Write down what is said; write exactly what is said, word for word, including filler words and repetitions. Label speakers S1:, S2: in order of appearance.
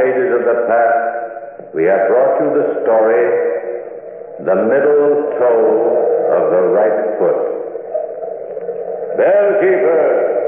S1: pages of the past, we have brought you the story, The Middle Toe of the Right Foot. Bellkeeper!